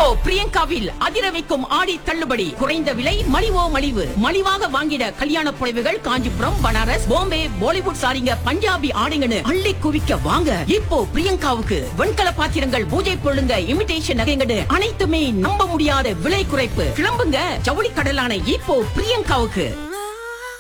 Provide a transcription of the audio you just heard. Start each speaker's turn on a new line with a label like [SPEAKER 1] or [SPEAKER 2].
[SPEAKER 1] இப்போ பிரியங்காவில் அதிர வைக்கும் ஆடி தள்ளுபடி. குறைந்த விலை, மலிவோ மலிவு. மலிவாக வாங்கிட கல்யாண புடவைகள் காஞ்சிபுரம், பனாரஸ், பாம்பே, பாலிவுட் சாரிங்க, பஞ்சாபி ஆடைங்கன்னு அள்ளி குவிக்க வாங்க. இப்போ பிரியங்காவுக்கு வெண்கல பாத்திரங்கள், பூஜை பொருளுங்க, இமிடேஷன் நகைங்கன்னு அனைத்துமே நம்ப முடியாத விலை குறைப்பு. கிளம்புங்க, ஜவுளி கடலான இப்போ பிரியங்காவுக்கு.